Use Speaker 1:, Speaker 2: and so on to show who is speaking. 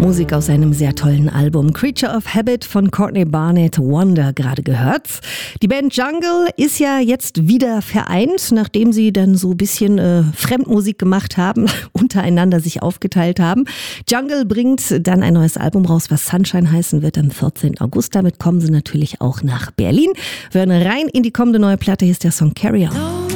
Speaker 1: Musik aus einem sehr tollen Album Creature of Habit von Courtney Barnett, Wonder, gerade gehört. Die Band Jungle ist ja jetzt wieder vereint, nachdem sie dann so ein bisschen Fremdmusik gemacht haben, untereinander sich aufgeteilt haben. Jungle bringt dann ein neues Album raus, was Sunshine heißen wird, am 14. August. Damit kommen sie natürlich auch nach Berlin. Wir hören rein in die kommende neue Platte, hier ist der Song Carry On.